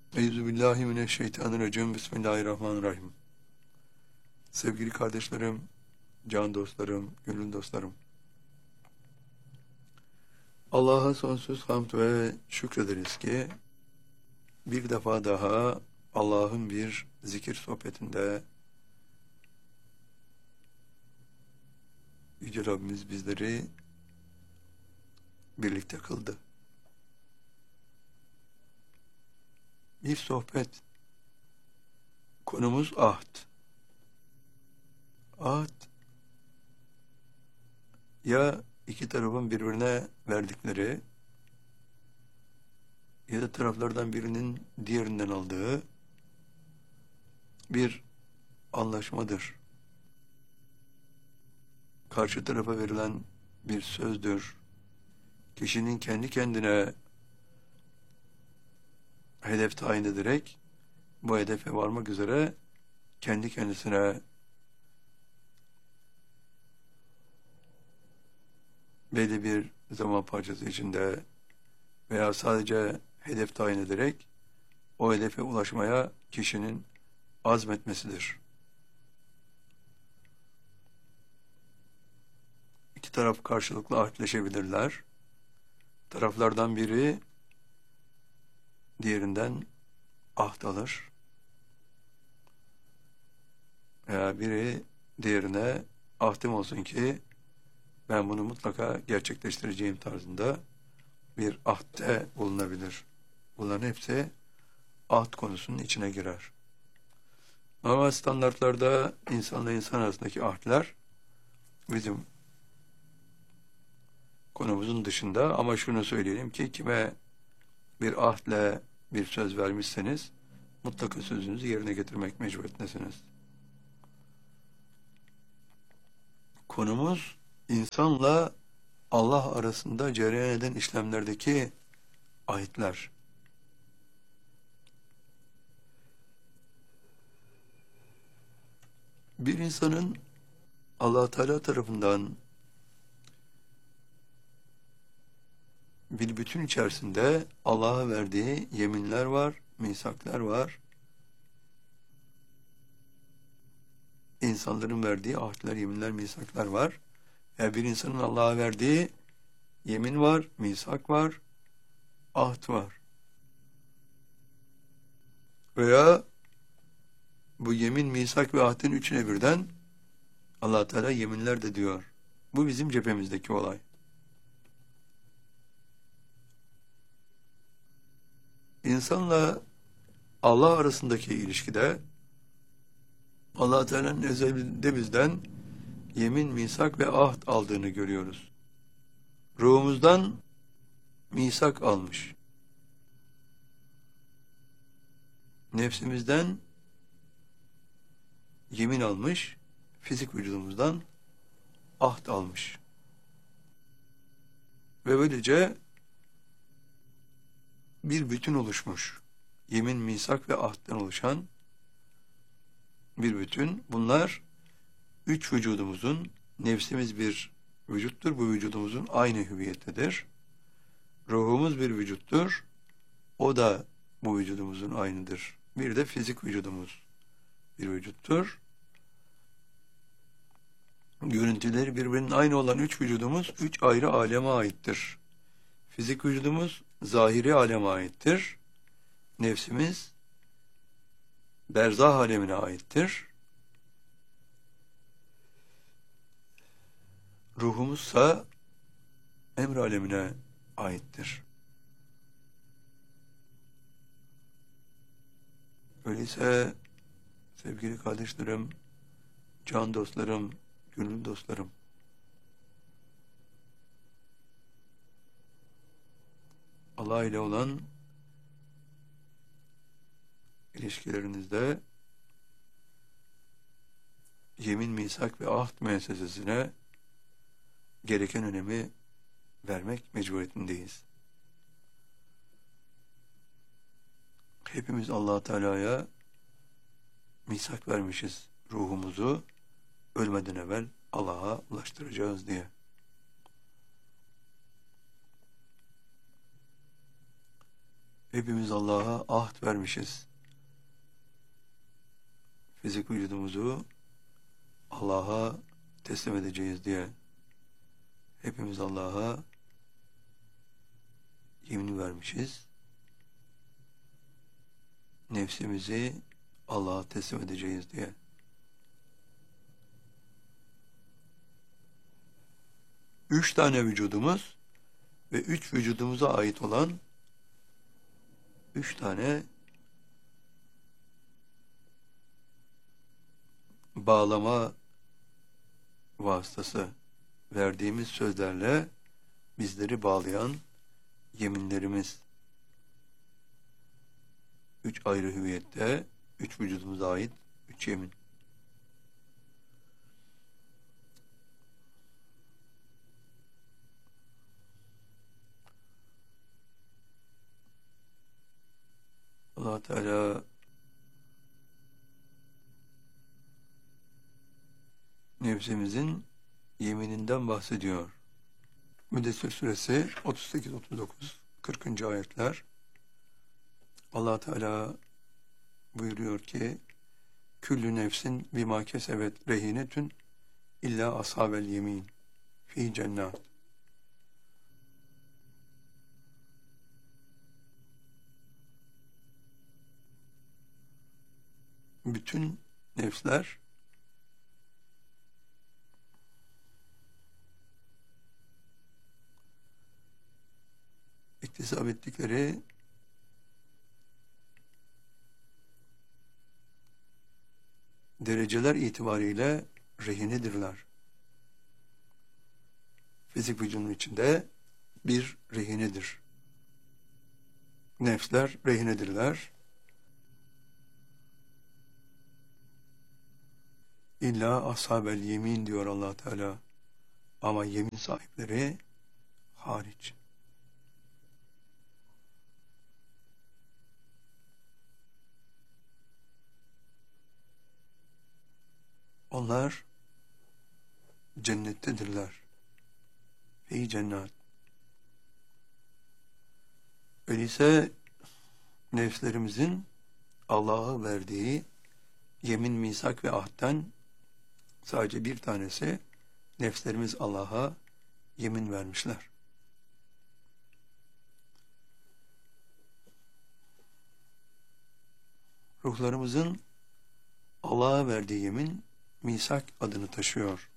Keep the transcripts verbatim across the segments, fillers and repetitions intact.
Euzubillahimineşşeytanirracim. Bismillahirrahmanirrahim. Sevgili kardeşlerim, can dostlarım, gönül dostlarım. Allah'a sonsuz hamd ve şükrederiz ki bir defa daha Allah'ın bir zikir sohbetinde Yüce Rabbimiz bizleri birlikte kıldı. Bir sohbet, konumuz ahd. Ahd, ya iki tarafın birbirine verdikleri ya da taraflardan birinin diğerinden aldığı bir anlaşmadır. Karşı tarafa verilen bir sözdür. Kişinin kendi kendine hedef tayin ederek bu hedefe varmak üzere kendi kendisine belli bir zaman parçası içinde veya sadece hedef tayin ederek o hedefe ulaşmaya kişinin azmetmesidir. İki taraf karşılıklı ahdleşebilirler. Taraflardan biri diğerinden ahd alır. Veya biri diğerine ahdim olsun ki ben bunu mutlaka gerçekleştireceğim tarzında bir ahde bulunabilir. Bunların hepsi ahd konusunun içine girer. Normal standartlarda insanla insan arasındaki ahdler bizim konumuzun dışında, ama şunu söyleyelim ki kime bir ahdle bir söz vermişseniz mutlaka sözünüzü yerine getirmek mecburiyetindesiniz. Konumuz insanla Allah arasında cereyan eden işlemlerdeki ahitler. Bir insanın Allah Teala tarafından bir bütün içerisinde Allah'a verdiği yeminler var, misaklar var. İnsanların verdiği ahdler, yeminler, misaklar var. Yani bir insanın Allah'a verdiği yemin var, misak var, ahd var. Veya bu yemin, misak ve ahdin üçüne birden Allah Teala yeminler de diyor. Bu bizim cephemizdeki olay. İnsanla Allah arasındaki ilişkide Allah Teala'nın ezelinde bizden yemin, misak ve ahd aldığını görüyoruz. Ruhumuzdan misak almış. Nefsimizden yemin almış, fizik vücudumuzdan ahd almış. Ve böylece bir bütün oluşmuş. Yemin, misak ve ahdden oluşan bir bütün. Bunlar üç vücudumuzun, nefsimiz bir vücuttur, bu vücudumuzun aynı hüviyettedir. Ruhumuz bir vücuttur, o da bu vücudumuzun aynıdır. Bir de fizik vücudumuz bir vücuttur. Görüntüleri birbirinin aynı olan üç vücudumuz, üç ayrı aleme aittir. Fizik vücudumuz zahiri aleme aittir. Nefsimiz berzah alemine aittir. Ruhumuzsa emr alemine aittir. Öyleyse sevgili kardeşlerim, can dostlarım, gönül dostlarım, Allah ile olan ilişkilerinizde yemin, misak ve ahd müessesesine gereken önemi vermek mecburiyetindeyiz. Hepimiz Allah Teala'ya misak vermişiz, ruhumuzu ölmeden evvel Allah'a ulaştıracağız diye. Hepimiz Allah'a ahd vermişiz. Fizik vücudumuzu Allah'a teslim edeceğiz diye. Hepimiz Allah'a yemin vermişiz. Nefsimizi Allah'a teslim edeceğiz diye. Üç tane vücudumuz ve üç vücudumuza ait olan üç tane bağlama vasıtası, verdiğimiz sözlerle bizleri bağlayan yeminlerimiz. Üç ayrı hüviyette, üç vücudumuza ait üç yemin. Allah Teala nefsimizin yemininden bahsediyor. Müddessir suresi otuz sekiz otuz dokuz kırkıncı ayetler. Allah Teala buyuruyor ki: Küllü nefsin bima kesebet rehinetün illa ashabel yemin fi cennet. Bütün nefsler iktisap ettikleri dereceler itibariyle rehinedirler. Fizik vücudun içinde bir rehinedir. Nefsler rehinedirler. İlla ashabel yemin diyor Allah Teala. Ama yemin sahipleri hariç. Onlar cennettedirler. Fi cennet. Öyleyse nefslerimizin Allah'a verdiği yemin, misak ve ahden sadece bir tanesi, nefslerimiz Allah'a yemin vermişler. Ruhlarımızın Allah'a verdiği yemin, misak adını taşıyor.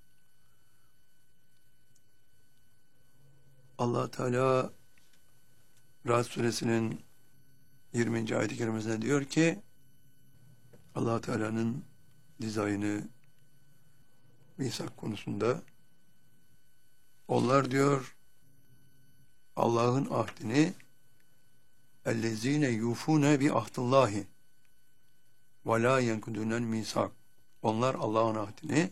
Allah Teala Ra'd suresinin yirminci ayet-i kerimesinde diyor ki, Allah Teala'nın dizaynı misak konusunda, onlar diyor Allah'ın ahdini ellezine yufune bi ahdillahi ve la yenkudunel misak. Onlar Allah'ın ahdini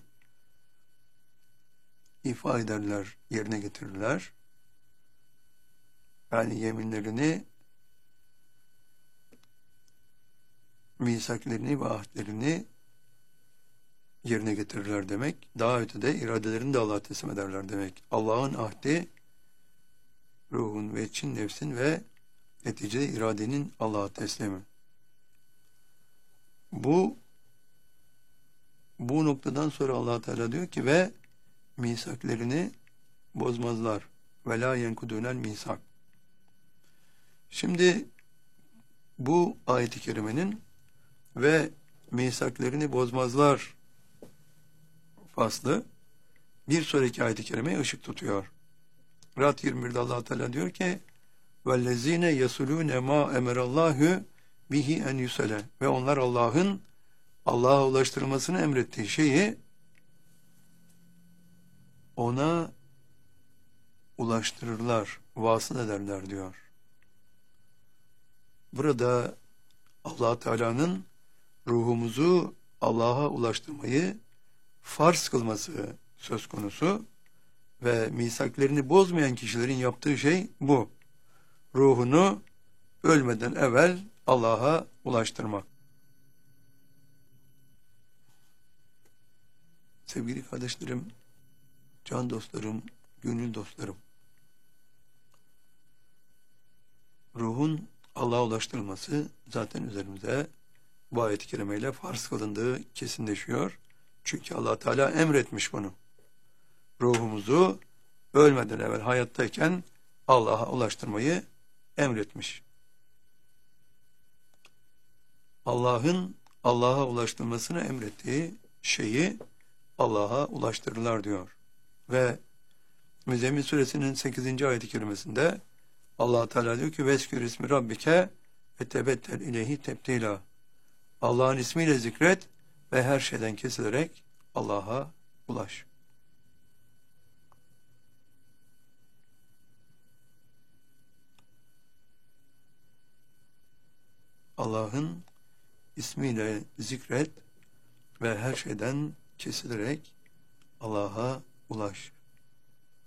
ifa ederler, yerine getirirler. Yani yeminlerini, misaklerini ve ahdlerini yerine getirirler demek. Daha ötede iradelerini de Allah'a teslim ederler demek. Allah'ın ahdi, ruhun ve için nefsin ve neticede iradenin Allah'a teslimi. Bu bu noktadan sonra Allah Teala diyor ki ve misaklerini bozmazlar. Ve la yenkudunel misak. Şimdi bu ayet-i kerimenin ve misaklerini bozmazlar faslı bir sonraki ayet-i kerimeye ışık tutuyor. Ra'd yirmi birde Allah Teala diyor ki: "Vellezine yesulune ma emerallahu bihi en yusale." Ve onlar Allah'ın Allah'a ulaştırılmasını emrettiği şeyi ona ulaştırırlar, vasıl ederler diyor. Burada Allah Teala'nın ruhumuzu Allah'a ulaştırmayı farz kılması söz konusu ve misaklerini bozmayan kişilerin yaptığı şey bu. Ruhunu ölmeden evvel Allah'a ulaştırmak. Sevgili kardeşlerim, can dostlarım, gönül dostlarım, ruhun Allah'a ulaştırılması zaten üzerimize bu ayet-i kerimeyle farz kılındığı kesinleşiyor. Çünkü Allah Teala emretmiş bunu. Ruhumuzu ölmeden evvel hayattayken Allah'a ulaştırmayı emretmiş. Allah'ın Allah'a ulaştırmasını emrettiği şeyi Allah'a ulaştırırlar diyor. Ve Müzzemmil suresinin sekizinci ayet-i kerimesinde Allah Teala diyor ki veskür ismi rabbike ve tebettel ileyhi tebdila. Allah'ın ismiyle zikret ve her şeyden kesilerek Allah'a ulaş. Allah'ın ismiyle zikret ve her şeyden kesilerek Allah'a ulaş.